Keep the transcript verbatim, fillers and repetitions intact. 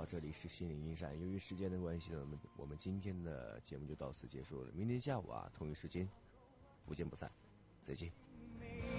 好，这里是心灵驿站。由于时间的关系呢，我们我们今天的节目就到此结束了。明天下午啊，同一时间不见不散，再见。